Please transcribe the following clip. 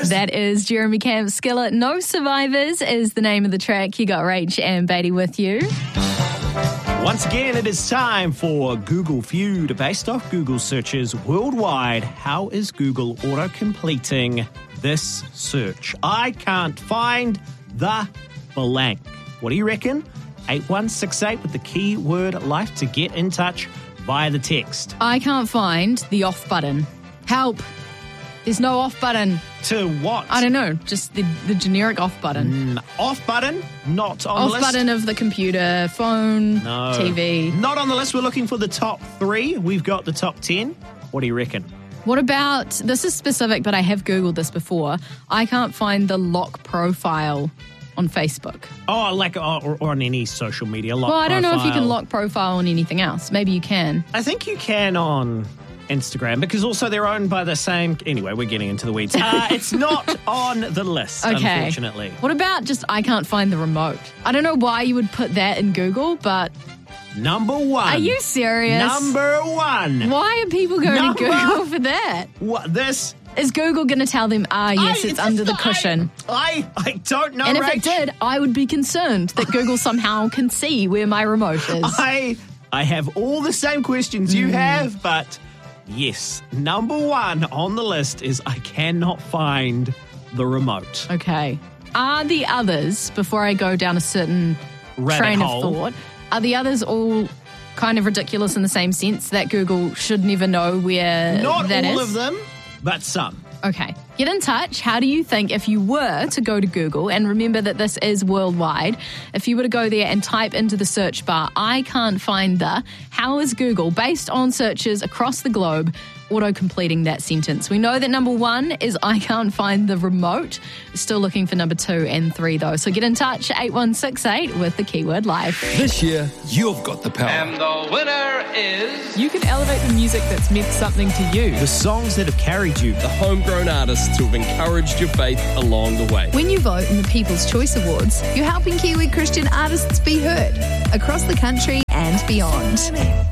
That is Jeremy Camp's Skillet. No Survivors is the name of the track. You got Rach and Beatty with you. Once again, it is time for Google Feud. Based off Google searches worldwide, how is Google auto-completing this search? I can't find the blank. What do you reckon? 8168 with the keyword life to get in touch via the text. I can't find the off button. Help. There's no off button. To what? I don't know. Just the generic off button. Off button? Not on the list. Off button of the computer, phone, No. TV. Not on the list. We're looking for the top 3. We've got the top 10. What do you reckon? What about, this is specific, but I have Googled this before. I can't find the lock profile on Facebook. Oh, like or on any social media lock Well, I don't know if you can profile. lock profile on anything else. Maybe you can. I think you can on Instagram because also they're owned by the same... Anyway, we're getting into the weeds. It's not on the list, Okay. unfortunately. What about just I can't find the remote? I don't know why you would put that in Google, but Number 1. are you serious? Number 1. Why are people going Number- to Google for that? What, this... Is Google going to tell them, yes, it's under the cushion? I don't know, And if Rach. it did, I would be concerned that Google somehow can see where my remote is. I have all the same questions you have, but yes, number 1 on the list is I cannot find the remote. Okay. Are the others, before I go down a certain Rabbit train hole. of thought, are the others all kind of ridiculous in the same sense that Google should never know where Not that all is? of them, but some. Okay. Get in touch. How do you think if you were to go to Google, and remember that this is worldwide, if you were to go there and type into the search bar, I can't find the, how is Google, based on searches across the globe, auto-completing that sentence? We know that number 1 is I can't find the remote. Still looking for number 2 and 3 though. So get in touch, 8168 with the keyword life. This year, you've got the power. And the winner is... You can elevate the music that's meant something to you. The songs that have carried you. The homegrown artists who have encouraged your faith along the way. When you vote in the People's Choice Awards, you're helping Kiwi Christian artists be heard across the country and beyond.